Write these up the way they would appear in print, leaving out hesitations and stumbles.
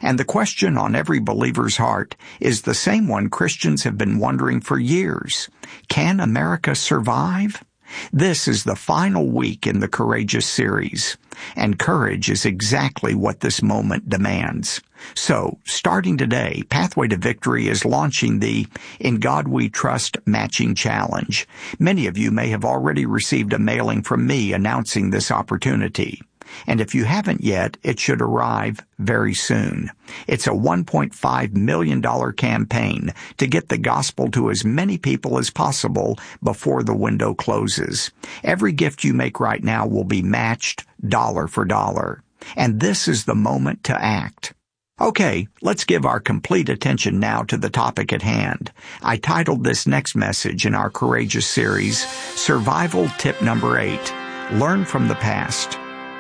And the question on every believer's heart is the same one Christians have been wondering for years. Can America survive? This is the final week in the Courageous series, and courage is exactly what this moment demands. So, starting today, Pathway to Victory is launching the In God We Trust Matching Challenge. Many of you may have already received a mailing from me announcing this opportunity. And if you haven't yet, it should arrive very soon. It's a $1.5 million campaign to get the gospel to as many people as possible before the window closes. Every gift you make right now will be matched dollar for dollar. And this is the moment to act. Okay, let's give our complete attention now to the topic at hand. I titled this next message in our Courageous series, Survival Tip Number 8, Learn from the Past.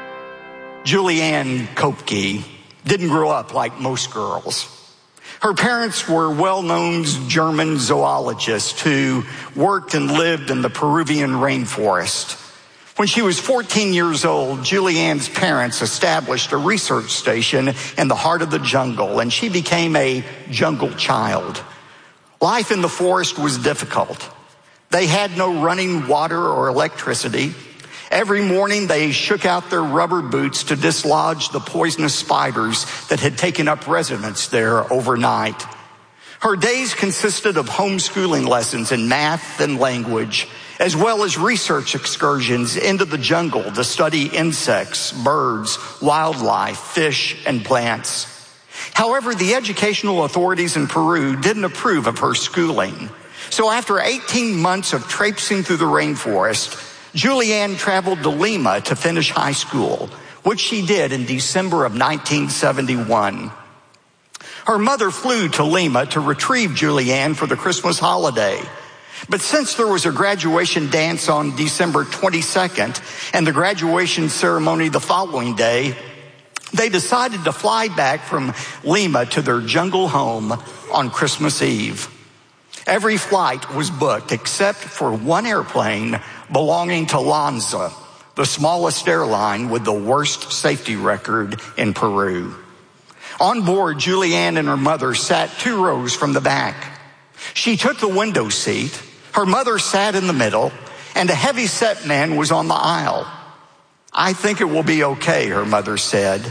Julianne Kopke didn't grow up like most girls. Her parents were well-known German zoologists who worked and lived in the Peruvian rainforest. When she was 14 years old, Julianne's parents established a research station in the heart of the jungle, and she became a jungle child. Life in the forest was difficult. They had no running water or electricity. Every morning they shook out their rubber boots to dislodge the poisonous spiders that had taken up residence there overnight. Her days consisted of homeschooling lessons in math and language, as well as research excursions into the jungle to study insects, birds, wildlife, fish, and plants. However, the educational authorities in Peru didn't approve of her schooling. So after 18 months of traipsing through the rainforest, Julianne traveled to Lima to finish high school, which she did in December of 1971. Her mother flew to Lima to retrieve Julianne for the Christmas holiday. But since there was a graduation dance on December 22nd and the graduation ceremony the following day, they decided to fly back from Lima to their jungle home on Christmas Eve. Every flight was booked except for one airplane belonging to Lanza, the smallest airline with the worst safety record in Peru. On board, Julianne and her mother sat 2 rows from the back. She took the window seat, her mother sat in the middle, and a heavy-set man was on the aisle. "I think it will be okay," her mother said.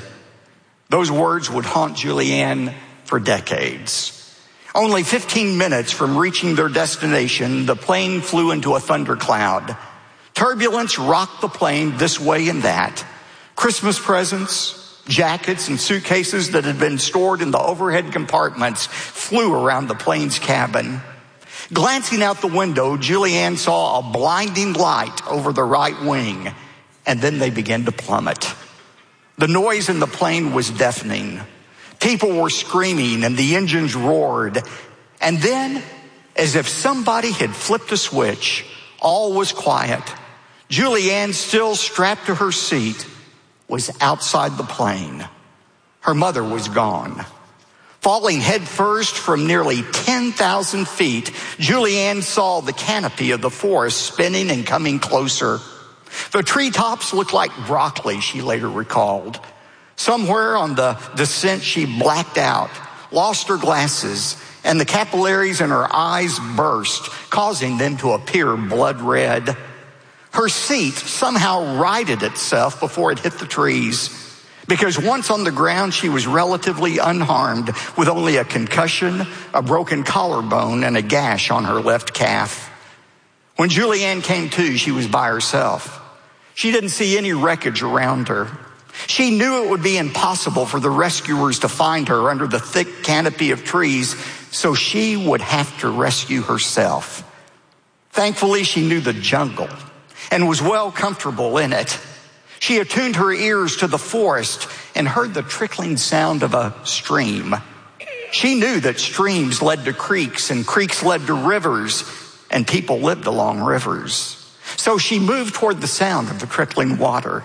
Those words would haunt Julianne for decades. Only 15 minutes from reaching their destination, the plane flew into a thundercloud. Turbulence rocked the plane this way and that. Christmas presents, jackets, and suitcases that had been stored in the overhead compartments flew around the plane's cabin. Glancing out the window, Julianne saw a blinding light over the right wing, and then they began to plummet. The noise in the plane was deafening. People were screaming and the engines roared. And then, as if somebody had flipped a switch, all was quiet. Julianne, still strapped to her seat, was outside the plane. Her mother was gone. Falling headfirst from nearly 10,000 feet, Julianne saw the canopy of the forest spinning and coming closer. The treetops looked like broccoli, she later recalled. Somewhere on the descent, she blacked out, lost her glasses, and the capillaries in her eyes burst, causing them to appear blood red. Her seat somehow righted itself before it hit the trees, because once on the ground, she was relatively unharmed, with only a concussion, a broken collarbone, and a gash on her left calf. When Julianne came to, she was by herself. She didn't see any wreckage around her. She knew it would be impossible for the rescuers to find her under the thick canopy of trees, so she would have to rescue herself. Thankfully, she knew the jungle and was well comfortable in it. She attuned her ears to the forest and heard the trickling sound of a stream. She knew that streams led to creeks and creeks led to rivers, and people lived along rivers. So she moved toward the sound of the trickling water.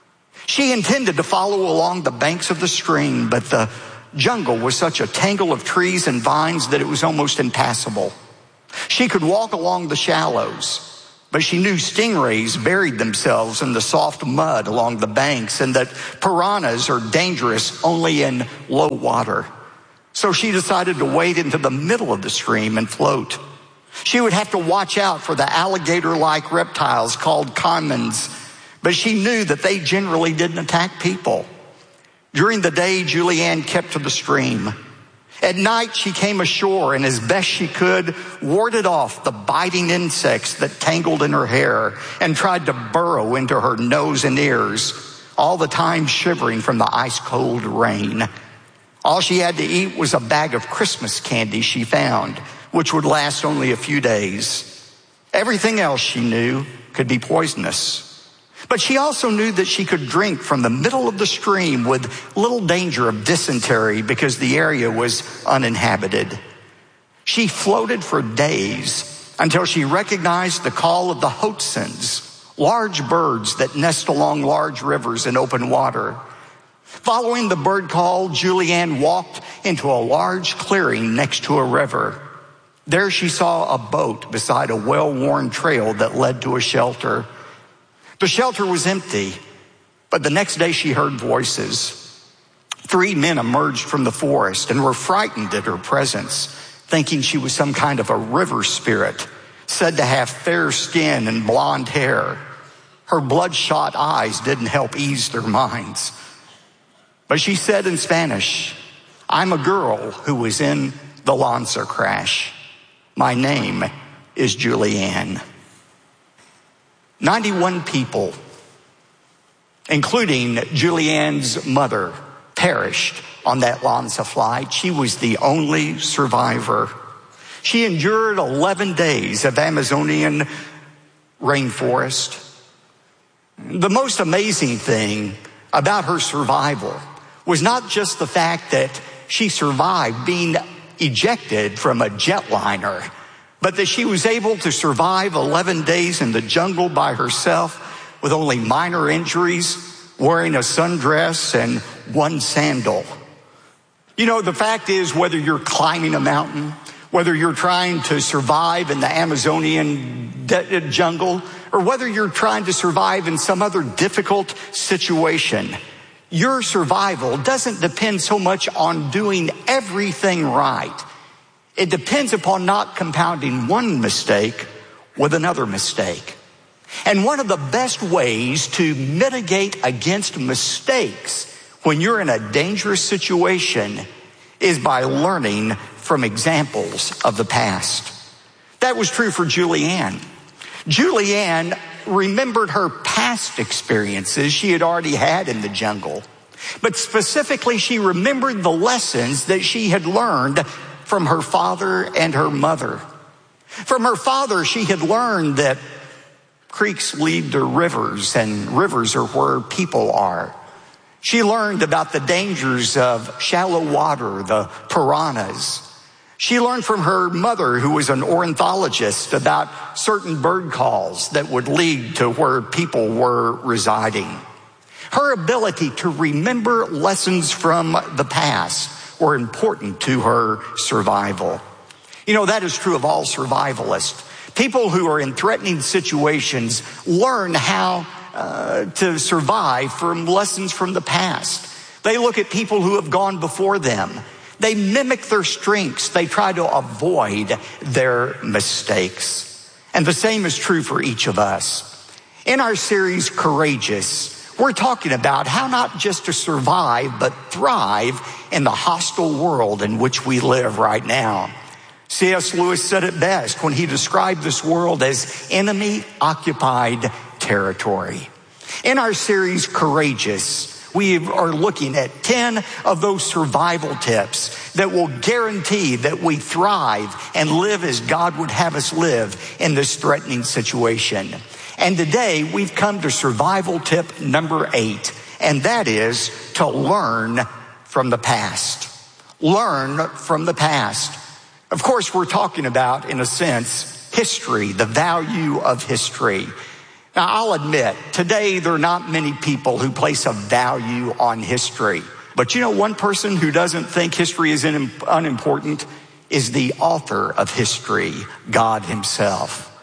She intended to follow along the banks of the stream, but the jungle was such a tangle of trees and vines that it was almost impassable. She could walk along the shallows, But she knew stingrays buried themselves in the soft mud along the banks and that piranhas are dangerous only in low water. So she decided to wade into the middle of the stream and float. She would have to watch out for the alligator-like reptiles called caimans, but she knew that they generally didn't attack people. During the day, Julianne kept to the stream. At night, she came ashore and as best she could, warded off the biting insects that tangled in her hair and tried to burrow into her nose and ears, all the time shivering from the ice-cold rain. All she had to eat was a bag of Christmas candy she found, which would last only a few days. Everything else she knew could be poisonous. But she also knew that she could drink from the middle of the stream with little danger of dysentery because the area was uninhabited. She floated for days until she recognized the call of the hoatzins, large birds that nest along large rivers in open water. Following the bird call, Julianne walked into a large clearing next to a river. There she saw a boat beside a well-worn trail that led to a shelter. The shelter was empty, but the next day she heard voices. 3 men emerged from the forest and were frightened at her presence, thinking she was some kind of a river spirit, said to have fair skin and blonde hair. Her bloodshot eyes didn't help ease their minds. But she said in Spanish, "I'm a girl who was in the Lanza crash. My name is Julianne." 91 people, including Julianne's mother, perished on that Lanza flight. She was the only survivor. She endured 11 days of Amazonian rainforest. The most amazing thing about her survival was not just the fact that she survived being ejected from a jetliner, but that she was able to survive 11 days in the jungle by herself with only minor injuries, wearing a sundress and 1 sandal. You know, the fact is, whether you're climbing a mountain, whether you're trying to survive in the Amazonian jungle, or whether you're trying to survive in some other difficult situation, your survival doesn't depend so much on doing everything right. It depends upon not compounding one mistake with another mistake. And one of the best ways to mitigate against mistakes when you're in a dangerous situation is by learning from examples of the past. That was true for Julianne. Julianne remembered her past experiences she had already had in the jungle. But specifically, she remembered the lessons that she had learned from her father and her mother. From her father, she had learned that creeks lead to rivers, and rivers are where people are. She learned about the dangers of shallow water, the piranhas. She learned from her mother, who was an ornithologist, about certain bird calls that would lead to where people were residing. Her ability to remember lessons from the past were important to her survival. You know, that is true of all survivalists. People who are in threatening situations learn how to survive from lessons from the past. They look at people who have gone before them. They mimic their strengths. They try to avoid their mistakes. And the same is true for each of us. In our series, Courageous, we're talking about how not just to survive, but thrive in the hostile world in which we live right now. C.S. Lewis said it best when he described this world as enemy-occupied territory. In our series, Courageous, we are looking at 10 of those survival tips that will guarantee that we thrive and live as God would have us live in this threatening situation. And today we've come to survival tip number 8, and that is to learn from the past. Learn from the past. Of course, we're talking about, in a sense, history, the value of history. Now, I'll admit, today there are not many people who place a value on history. But you know, one person who doesn't think history is unimportant is the author of history, God himself.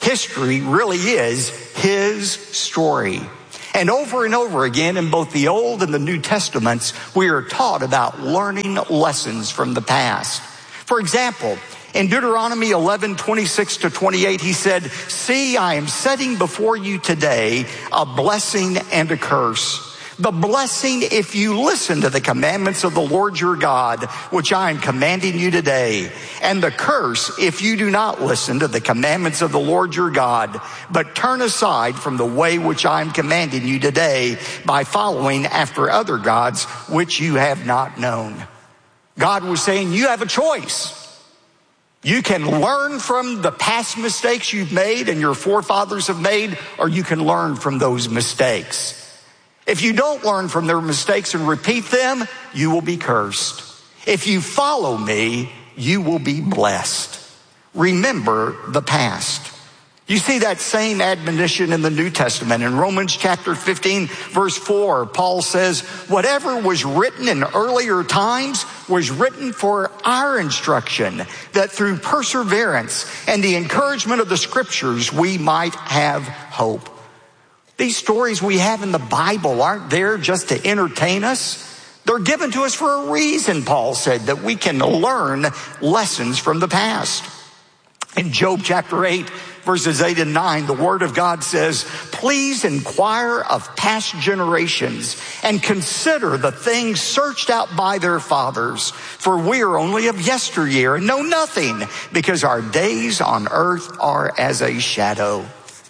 History really is his story. And over again in both the Old and the New Testaments, we are taught about learning lessons from the past. For example, in Deuteronomy 11:26-28, he said, "See, I am setting before you today a blessing and a curse. The blessing if you listen to the commandments of the Lord your God, which I am commanding you today. And the curse if you do not listen to the commandments of the Lord your God, but turn aside from the way which I am commanding you today by following after other gods which you have not known." God was saying, you have a choice. You can learn from the past mistakes you've made and your forefathers have made, or you can learn from those mistakes. If you don't learn from their mistakes and repeat them, you will be cursed. If you follow me, you will be blessed. Remember the past. You see that same admonition in the New Testament. In Romans chapter 15, verse 4, Paul says, "Whatever was written in earlier times was written for our instruction, that through perseverance and the encouragement of the scriptures we might have hope." These stories we have in the Bible aren't there just to entertain us. They're given to us for a reason, Paul said, that we can learn lessons from the past. In Job chapter 8, verses 8 and 9, the word of God says, "Please inquire of past generations and consider the things searched out by their fathers. For we are only of yesteryear and know nothing, because our days on earth are as a shadow."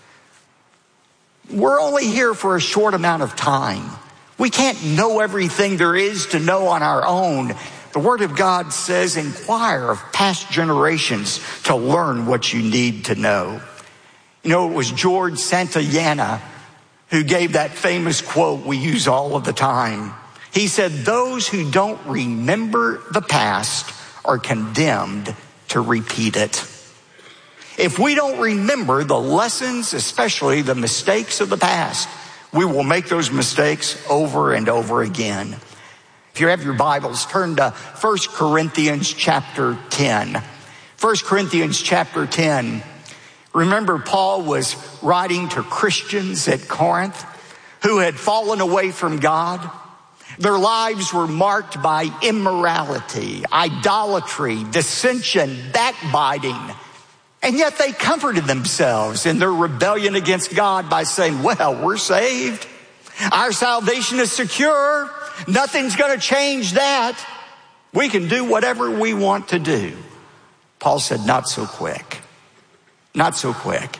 We're only here for a short amount of time. We can't know everything there is to know on our own. The Word of God says, inquire of past generations to learn what you need to know. You know, it was George Santayana who gave that famous quote we use all of the time. He said, "Those who don't remember the past are condemned to repeat it." If we don't remember the lessons, especially the mistakes of the past, we will make those mistakes over and over again. If you have your Bibles, turn to 1 Corinthians chapter 10. 1 Corinthians chapter 10. Remember, Paul was writing to Christians at Corinth who had fallen away from God. Their lives were marked by immorality, idolatry, dissension, backbiting. And yet they comforted themselves in their rebellion against God by saying, well, we're saved. Our salvation is secure. Nothing's going to change that. We can do whatever we want to do. Paul said, not so quick. Not so quick.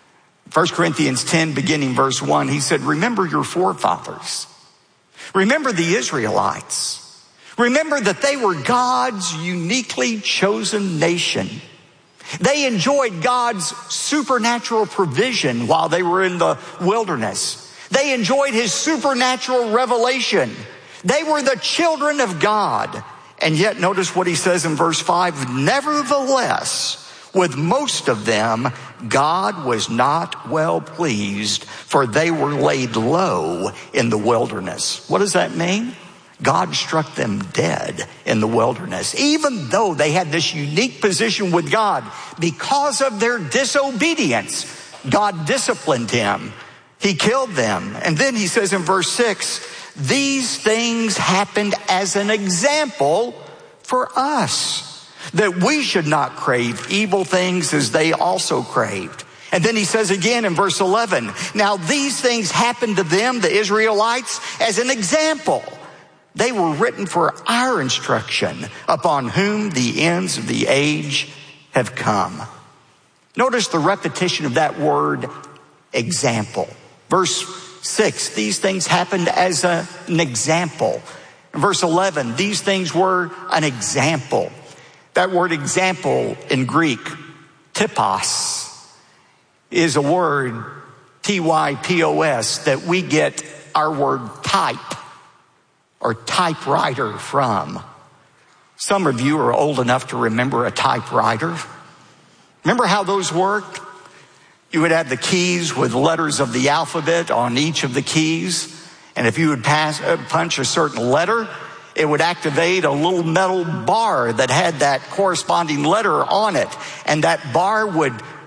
1 Corinthians 10, beginning verse 1, he said, remember your forefathers. Remember the Israelites. Remember that they were God's uniquely chosen nation. They enjoyed God's supernatural provision while they were in the wilderness. They enjoyed his supernatural revelation. They were the children of God. And yet notice what he says in verse 5, nevertheless, with most of them, God was not well pleased, for they were laid low in the wilderness. What does that mean? God struck them dead in the wilderness, even though they had this unique position with God. Because of their disobedience, God disciplined him. He killed them. And then he says in verse 6, these things happened as an example for us, that we should not crave evil things as they also craved. And then he says again in verse 11, now these things happened to them, the Israelites, as an example. They were written for our instruction, upon whom the ends of the age have come. Notice the repetition of that word, example. Verse 6, these things happened as an example. Verse 11, these things were an example. That word example in Greek, typos, is a word, T-Y-P-O-S, that we get our word type or typewriter from. Some of you are old enough to remember a typewriter. Remember how those worked? You would have the keys with letters of the alphabet on each of the keys. And if you would punch a certain letter, it would activate a little metal bar that had that corresponding letter on it. And that bar would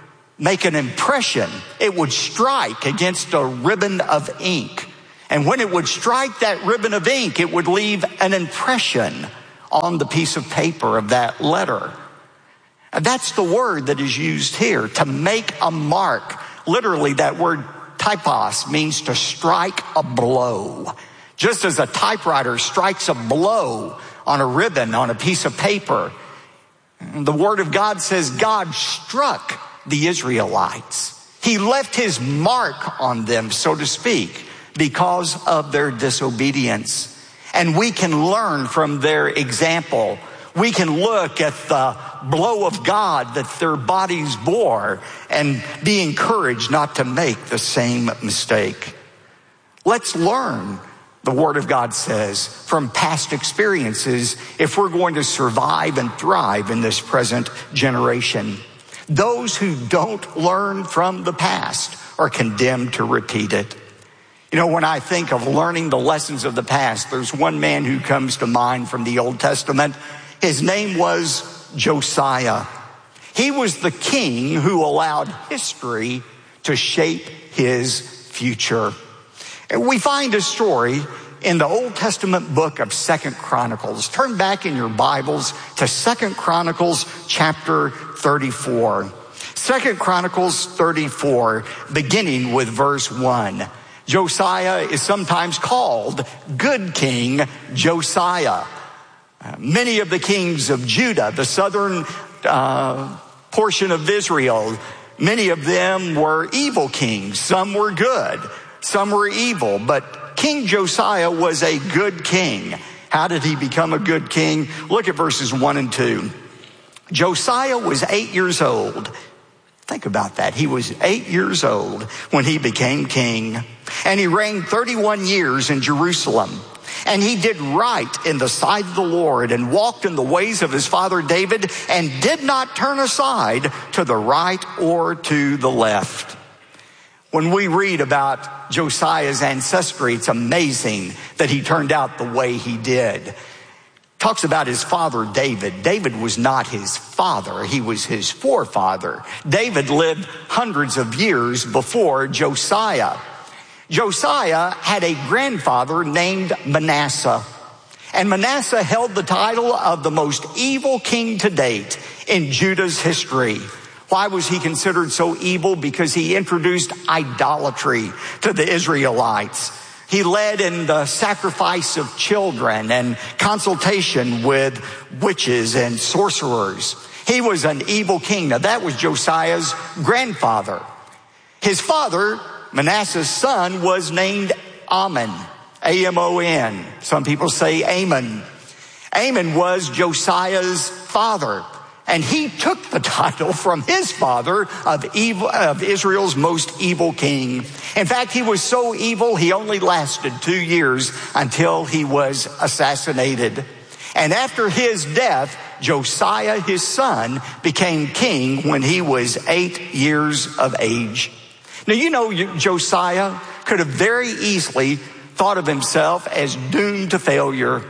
make an impression, it would strike against a ribbon of ink. And when it would strike that ribbon of ink, it would leave an impression on the piece of paper of that letter. And that's the word that is used here, to make a mark. Literally, that word typos means to strike a blow. Just as a typewriter strikes a blow on a ribbon, on a piece of paper, the Word of God says God struck the Israelites. He left his mark on them, so to speak, because of their disobedience. And we can learn from their example. We can look at the blow of God that their bodies bore and be encouraged not to make the same mistake. Let's learn, the Word of God says, from past experiences if we're going to survive and thrive in this present generation. Those who don't learn from the past are condemned to repeat it. You know, when I think of learning the lessons of the past, there's one man who comes to mind from the Old Testament. His name was Josiah. He was the king who allowed history to shape his future. And we find a story in the Old Testament book of 2 Chronicles. Turn back in your Bibles to 2 Chronicles chapter 34. 2 Chronicles 34, beginning with verse 1. Josiah is sometimes called Good King Josiah. Many of the kings of Judah, the southern portion of Israel, many of them were evil kings. Some were good, some were evil, but King Josiah was a good king. How did he become a good king? Look at verses 1 and 2. Josiah was 8 years old. Think about that. He was 8 years old when he became king, and he reigned 31 years in Jerusalem. And he did right in the sight of the Lord and walked in the ways of his father David and did not turn aside to the right or to the left. When we read about Josiah's ancestry, it's amazing that he turned out the way he did. Talks about his father David. David was not his father, he was his forefather. David lived hundreds of years before Josiah. Josiah had a grandfather named Manasseh. And Manasseh held the title of the most evil king to date in Judah's history. Why was he considered so evil? Because he introduced idolatry to the Israelites. He led in the sacrifice of children and consultation with witches and sorcerers. He was an evil king. Now that was Josiah's grandfather. His father, Manasseh's son, was named Amon, A-M-O-N. Some people say Amon. Amon was Josiah's father. And he took the title from his father of Israel's most evil king. In fact, he was so evil, he only lasted 2 years until he was assassinated. And after his death, Josiah, his son, became king when he was 8 years of age. Now, you know, Josiah could have very easily thought of himself as doomed to failure.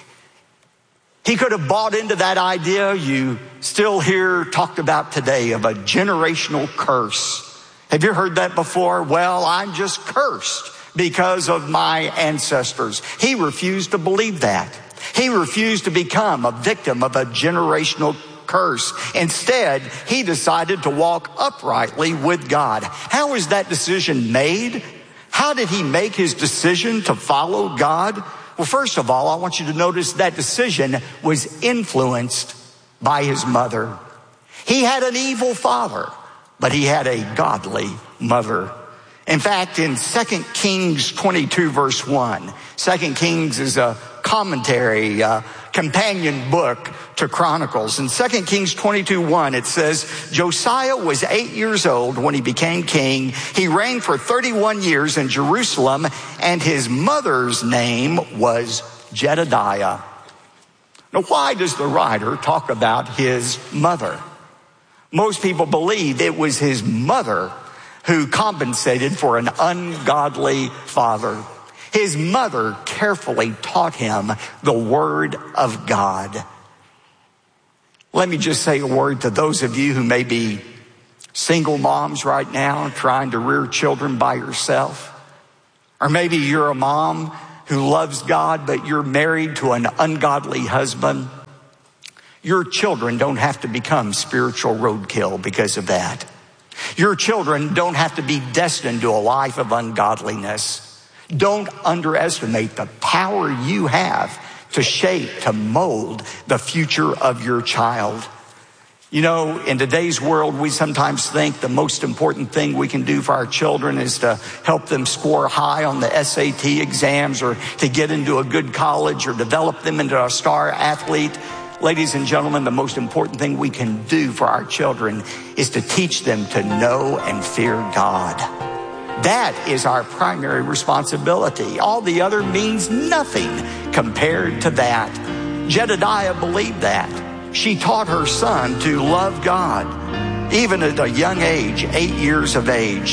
He could have bought into that idea you still hear talked about today of a generational curse. Have you heard that before? Well, I'm just cursed because of my ancestors. He refused to believe that. He refused to become a victim of a generational curse. Instead, he decided to walk uprightly with God. How was that decision made? How did he make his decision to follow God? Well, first of all, I want you to notice that decision was influenced by his mother. He had an evil father, but he had a godly mother. In fact, in 2 Kings 22, verse 1, 2 Kings is a commentary, companion book to Chronicles. In 2 Kings 22:1, it says, Josiah was 8 years old when he became king. He reigned for 31 years in Jerusalem, and his mother's name was Jedediah. Now, why does the writer talk about his mother? Most people believe it was his mother who compensated for an ungodly father. His mother carefully taught him the word of God. Let me just say a word to those of you who may be Single moms right now trying to rear children by yourself. Or maybe you're a mom who loves God, but you're married to an ungodly husband. Your children don't have to become spiritual roadkill because of that. Your children don't have to be destined to a life of ungodliness. Don't underestimate the power you have to shape, to mold the future of your child. You know, in today's world, we sometimes think the most important thing we can do for our children is to help them score high on the SAT exams, or to get into a good college, or develop them into a star athlete. Ladies and gentlemen, the most important thing we can do for our children is to teach them to know and fear God. That is our primary responsibility. All the other means nothing compared to that. Jedediah believed that. She taught her son to love God, even at a young age, 8 years of age.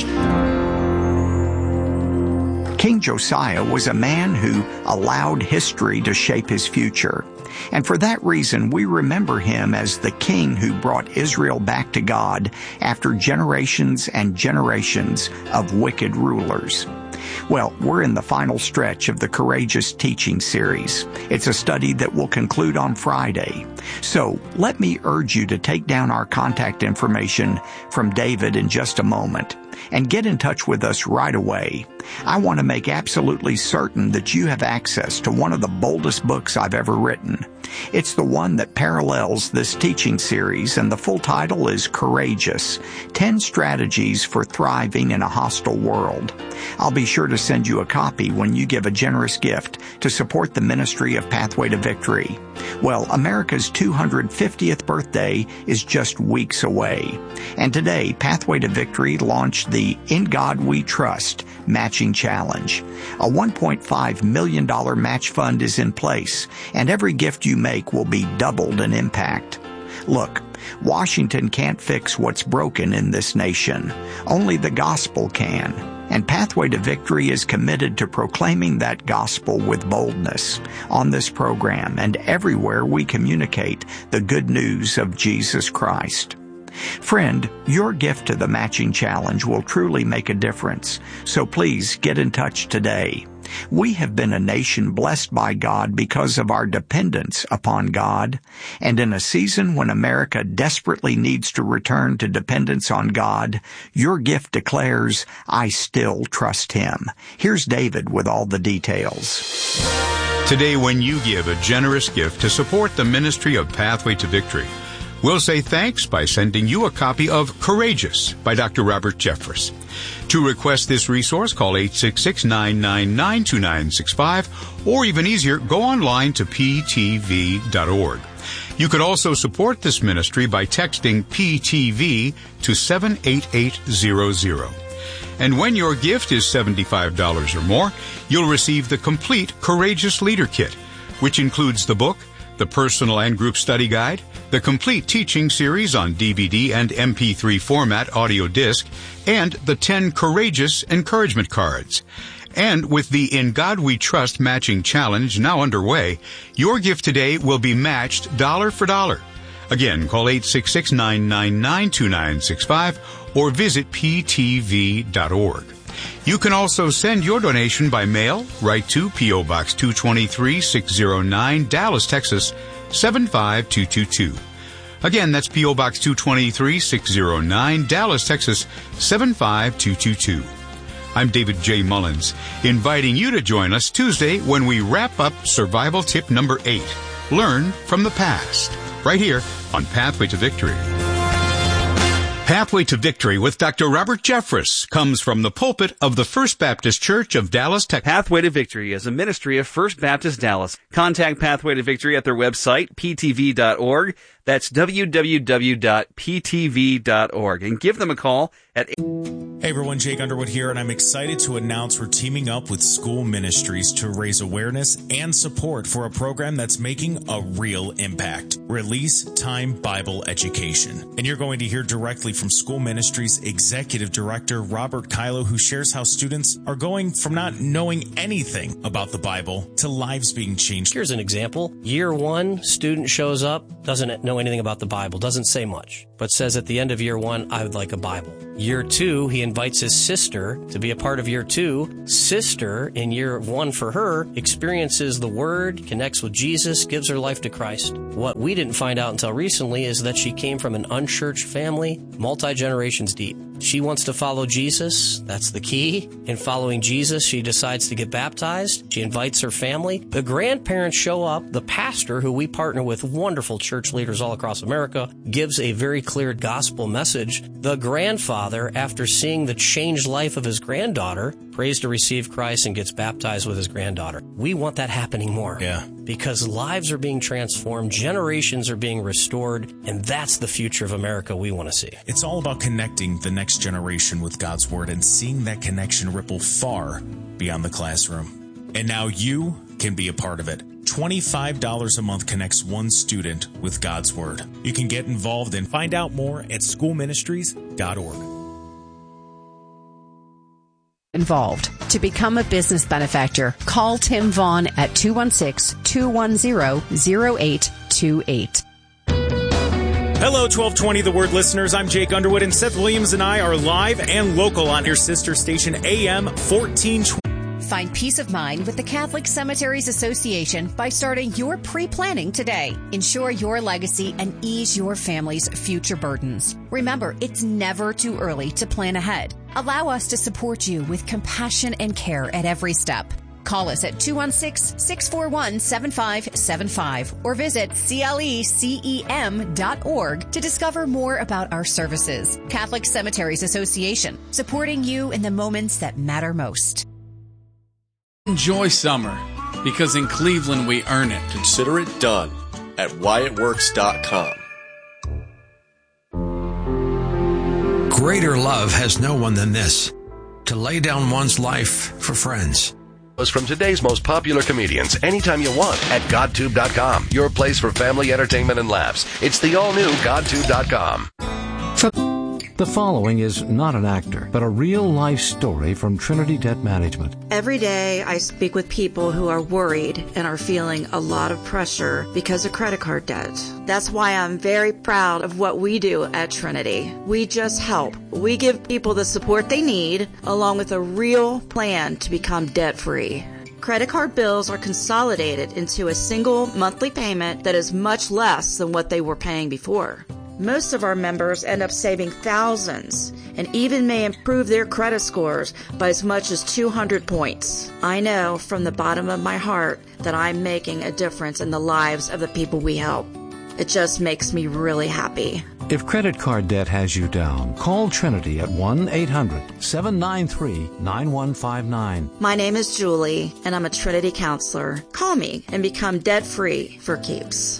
King Josiah was a man who allowed history to shape his future. And for that reason, we remember him as the king who brought Israel back to God after generations and generations of wicked rulers. Well, we're in the final stretch of the Courageous Teaching series. It's a study that will conclude on Friday. So let me urge you to take down our contact information from David in just a moment and get in touch with us right away. I want to make absolutely certain that you have access to one of the boldest books I've ever written. It's the one that parallels this teaching series, and the full title is Courageous: 10 Strategies for Thriving in a Hostile World. I'll be sure to send you a copy when you give a generous gift to support the ministry of Pathway to Victory. Well, America's 250th birthday is just weeks away. And today, Pathway to Victory launched the In God We Trust Matching Challenge. A $1.5 million match fund is in place, and every gift you make will be doubled in impact. Look, Washington can't fix what's broken in this nation. Only the gospel can. And Pathway to Victory is committed to proclaiming that gospel with boldness on this program and everywhere we communicate the good news of Jesus Christ. Friend, your gift to the Matching Challenge will truly make a difference, so please get in touch today. We have been a nation blessed by God because of our dependence upon God, and in a season when America desperately needs to return to dependence on God, your gift declares, I still trust Him. Here's David with all the details. Today, when you give a generous gift to support the ministry of Pathway to Victory, we'll say thanks by sending you a copy of Courageous by Dr. Robert Jeffress. To request this resource, call 866-999-2965, or even easier, go online to ptv.org. You could also support this ministry by texting PTV to 78800. And when your gift is $75 or more, you'll receive the complete Courageous Leader Kit, which includes the book, the personal and group study guide, the complete teaching series on DVD and MP3 format audio disc, and the 10 Courageous Encouragement Cards. And with the In God We Trust Matching Challenge now underway, your gift today will be matched dollar for dollar. Again, call 866-999-2965 or visit ptv.org. You can also send your donation by mail right to P.O. Box 223-609, Dallas, Texas, 75222. Again, that's P.O. Box 223-609, Dallas, Texas, 75222. I'm David J. Mullins, inviting you to join us Tuesday when we wrap up Survival Tip number 8, Learn from the Past, right here on Pathway to Victory. Pathway to Victory with Dr. Robert Jeffress comes from the pulpit of the First Baptist Church of Dallas, Texas. Pathway to Victory is a ministry of First Baptist Dallas. Contact Pathway to Victory at their website, ptv.org. That's www.ptv.org. And give them a call at Hey everyone, Jake Underwood here, and I'm excited to announce we're teaming up with School Ministries to raise awareness and support for a program that's making a real impact. Release Time Bible Education. And you're going to hear directly from School Ministries Executive Director Robert Kylo, who shares how students are going from not knowing anything about the Bible to lives being changed. Here's an example. Year 1, student shows up, doesn't know anything about the Bible, doesn't say much, but says at the end of year 1, I would like a Bible. Year 2, he invites his sister to be a part of year 2. Sister, in year 1 for her, experiences the Word, connects with Jesus, gives her life to Christ. What we didn't find out until recently is that she came from an unchurched family, multi-generations deep. She wants to follow Jesus. That's the key. In following Jesus, she decides to get baptized. She invites her family. The grandparents show up. The pastor, who we partner with wonderful church leaders all across America, gives a very clear gospel message. The grandfather, after seeing the changed life of his granddaughter, prays to receive Christ and gets baptized with his granddaughter. We want that happening more. Yeah. Because lives are being transformed, generations are being restored, and that's the future of America we want to see. It's all about connecting the next generation with God's Word and seeing that connection ripple far beyond the classroom. And now you can be a part of it. $25 a month connects one student with God's Word. You can get involved and find out more at schoolministries.org. Involved. To become a business benefactor, call Tim Vaughn at 216-210-0828. Hello, 1220 The Word listeners. I'm Jake Underwood, and Seth Williams and I are live and local on your sister station AM 1420. Find peace of mind with the Catholic Cemeteries Association by starting your pre-planning today. Ensure your legacy and ease your family's future burdens. Remember, it's never too early to plan ahead. Allow us to support you with compassion and care at every step. Call us at 216-641-7575 or visit clecem.org to discover more about our services. Catholic Cemeteries Association, supporting you in the moments that matter most. Enjoy summer, because in Cleveland we earn it. Consider it done at WyattWorks.com. Greater love has no one than this, to lay down one's life for friends. Was from today's most popular comedians anytime you want at GodTube.com, your place for family entertainment and laughs. It's the all-new GodTube.com. The following is not an actor, but a real-life story from Trinity Debt Management. Every day I speak with people who are worried and are feeling a lot of pressure because of credit card debt. That's why I'm very proud of what we do at Trinity. We just help. We give people the support they need, along with a real plan to become debt-free. Credit card bills are consolidated into a single monthly payment that is much less than what they were paying before. Most of our members end up saving thousands and even may improve their credit scores by as much as 200 points. I know from the bottom of my heart that I'm making a difference in the lives of the people we help. It just makes me really happy. If credit card debt has you down, call Trinity at 1-800-793-9159. My name is Julie, and I'm a Trinity counselor. Call me and become debt-free for keeps.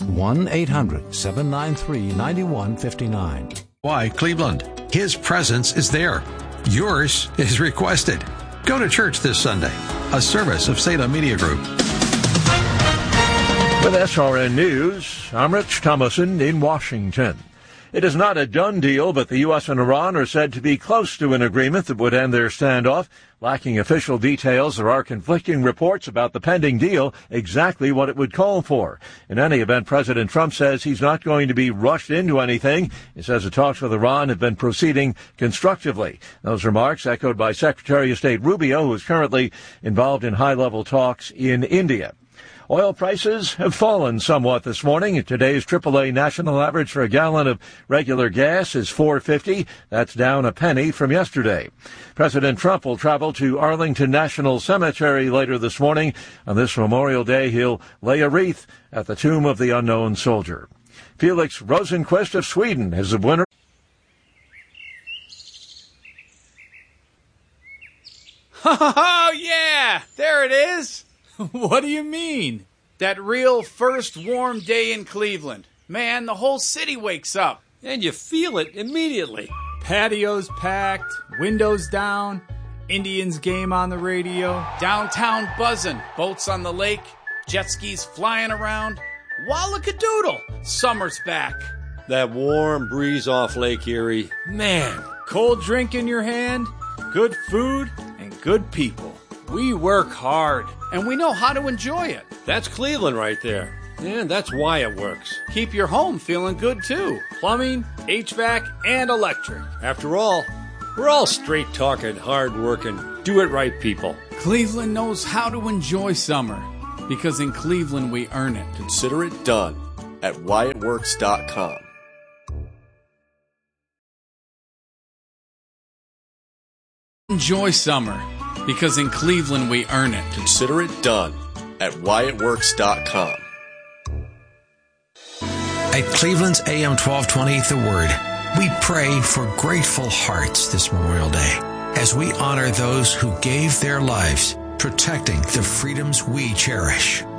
1-800-793-9159. Why Cleveland? His presence is there. Yours is requested. Go to church this Sunday, a service of Salem Media Group. With SRN News, I'm Rich Thomason in Washington. It is not a done deal, but the U.S. and Iran are said to be close to an agreement that would end their standoff. Lacking official details, there are conflicting reports about the pending deal, exactly what it would call for. In any event, President Trump says he's not going to be rushed into anything. He says the talks with Iran have been proceeding constructively. Those remarks echoed by Secretary of State Rubio, who is currently involved in high-level talks in India. Oil prices have fallen somewhat this morning. Today's AAA national average for a gallon of regular gas is $4.50. That's down a penny from yesterday. President Trump will travel to Arlington National Cemetery later this morning. On this Memorial Day, he'll lay a wreath at the tomb of the unknown soldier. Felix Rosenquist of Sweden is the winner. Oh, yeah! There it is! What do you mean? That real first warm day in Cleveland. Man, the whole city wakes up. And you feel it immediately. Patios packed, windows down, Indians game on the radio, downtown buzzing, boats on the lake, jet skis flying around. Wallakadoodle, summer's back. That warm breeze off Lake Erie. Man, cold drink in your hand, good food, and good people. We work hard, and we know how to enjoy it. That's Cleveland right there. And that's why it works. Keep your home feeling good, too. Plumbing, HVAC, and electric. After all, we're all straight-talking, hard-working, do-it-right people. Cleveland knows how to enjoy summer, because in Cleveland we earn it. Consider it done at whyitworks.com. Enjoy summer, because in Cleveland we earn it. Consider it done at whyitworks.com. At Cleveland's AM 1220, The Word, we pray for grateful hearts this Memorial Day as we honor those who gave their lives protecting the freedoms we cherish.